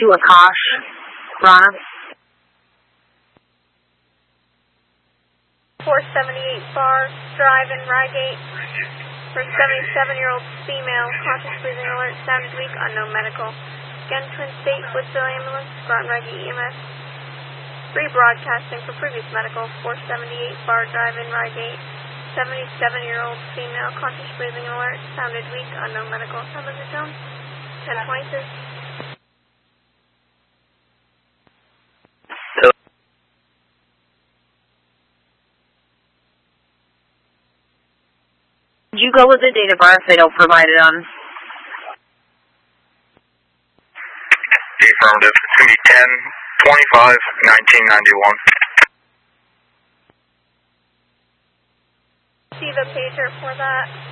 to Akash Rana. 478 Bar Drive in Rygate for 77-year-old female, conscious breathing alert, sounded weak, unknown medical. Again, Twin State, Woodsville Ambulance, Groton Rygate EMS. Rebroadcasting for previous medical, 478 Bar Drive in Rygate. 77-year-old female, conscious breathing alert, sounded weak, unknown medical. Number the Jones, 1026. Did you go with the date of birth they don't provide it on? Affirmative. It's going to be 10/25/1991. See the pager for that.